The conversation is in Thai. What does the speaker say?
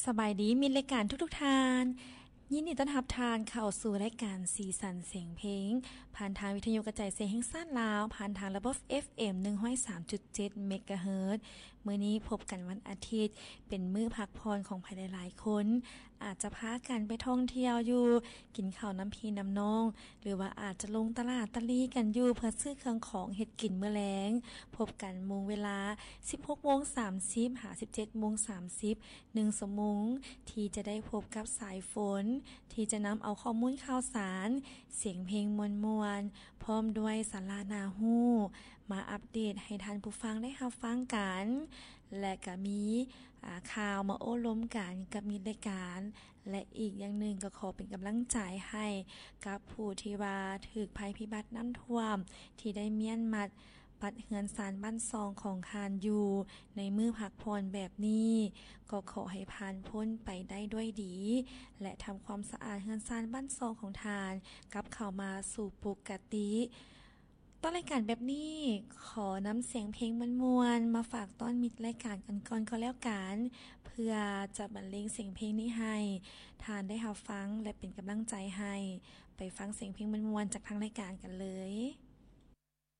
สบายดีมีรายการทุกๆทานยินดีต้อนรับทานเข้าสู่รายการสีสันเสียงเพลงผ่านทางวิทยุกระจายเสียงแห่งชาติลาวผ่านทางระบบ FM 103.7 เมกะเฮิรตซ์มื้อนี้พบกันวันอาทิตย์เป็นมื้อพักผ่อนของผู้หลายๆคนอาจจะพากันไปท่องเที่ยวอยู่กินข้าวน้ำพี่น้ำน้องหรือว่าอาจจะลงตลาดตะลีกันอยู่เพื่อซื้อเครื่องของเฮ็ดกินมื้อแลงพบกันโมงเวลา 16:30 หา 17:30 1 ชั่วโมงที่จะได้พบกับสายฝนที่จะนำเอาข้อมูลข่าวสารเสียงเพลงมวลๆพร้อมด้วยสาระน่าฮู้มาอัปเดตให้ท่านผู้ฟังได้รับฟังกันและก็มีข่าวมาโอ้ล้มกันกับมีรายการและอีกอย่างหนึ่งก็ขอเป็นกำลังใจให้กับผู้ที่ว่าถูกภัยพิบัติน้ำท่วมที่ได้เมียนมัดปัดเฮือนซานบ้านซองของคานอยู่ในมือพักพรแบบนี้ก็ขอให้ผ่านพ้นไปได้ด้วยดีและทำความสะอาดเฮือนซานบ้านซองของทานกลับเข้ามาสู่ปกติต้นรายการแบบนี้ขอนำเสียงเพลงมวลๆมาฝากต้อนมิตรรายการกันก่อนก็แล้วกันเพื่อจะบรรเลงเสียงเพลงนี้ให้ทานได้รับฟังและเป็นกำลังใจให้ไปฟังเสียงเพลงมวลๆจากทางรายการกันเลย